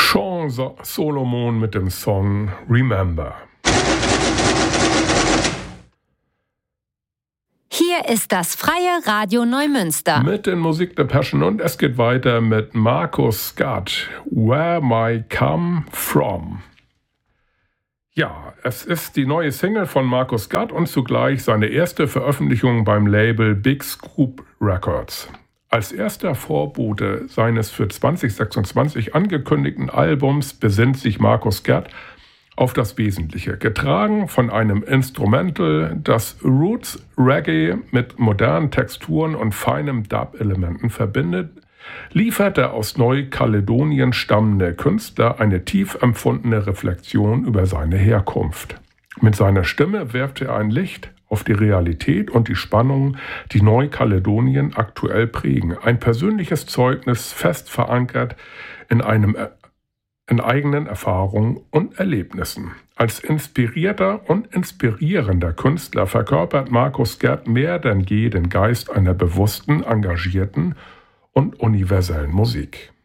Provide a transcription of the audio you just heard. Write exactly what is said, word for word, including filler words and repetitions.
Sean Solomon mit dem Song Remember. Hier ist das Freie Radio Neumünster. Mit den Musikdepeschen und es geht weiter mit Marcus Scott, Where My Come From. Ja, es ist die neue Single von Marcus Scott und zugleich seine erste Veröffentlichung beim Label Big Scoop Records. Als erster Vorbote seines für zwanzig sechsundzwanzig angekündigten Albums besinnt sich Marcus Scott auf das Wesentliche. Getragen von einem Instrumental, das Roots Reggae mit modernen Texturen und feinem Dub-Elementen verbindet, liefert der aus Neukaledonien stammende Künstler eine tief empfundene Reflexion über seine Herkunft. Mit seiner Stimme wirft er ein Licht auf die Realität und die Spannungen, die Neukaledonien aktuell prägen. Ein persönliches Zeugnis, fest verankert in einem in eigenen Erfahrungen und Erlebnissen. Als inspirierter und inspirierender Künstler verkörpert Marcus Scott mehr denn je den Geist einer bewussten, engagierten und universellen Musik.